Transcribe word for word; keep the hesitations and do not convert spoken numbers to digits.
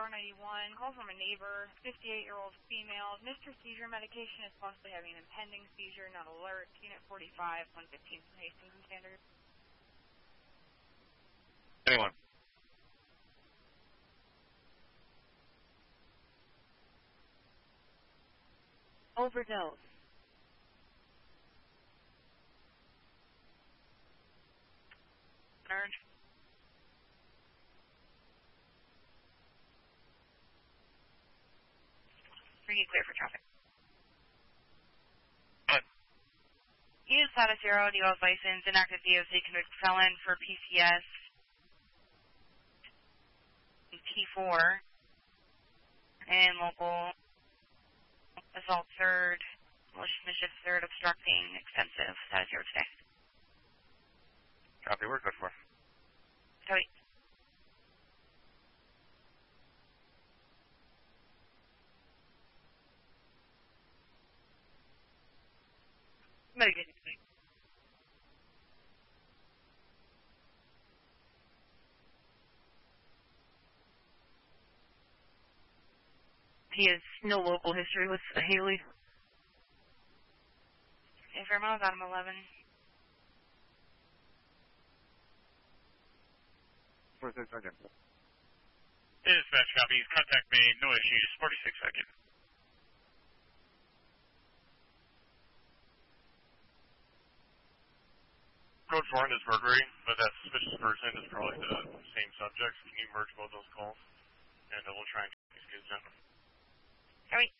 ninety-one, call from a neighbor, fifty-eight-year-old female, Mister Seizure medication is possibly having an impending seizure, not alert, Unit forty-five, one fifteen from Hastings and Standard. Anyone? Overdose. Nerd. Are you clear for traffic? What? Use status zero, D O S license, inactive D O C, convicted felon for P C S, P four, and local assault third, malicious mischief third, obstructing, extensive, status zero today. Copy, we're good for. Copy. Very good. He has no local history with Haley. Okay, Fairmount, bottom eleven. forty-six seconds. Dispatch copies, contact made, no issues, forty-six seconds. Code four is burglary, but that suspicious person is probably the same subject. Can you merge both those calls? And uh, we'll try and get these kids done. Copy.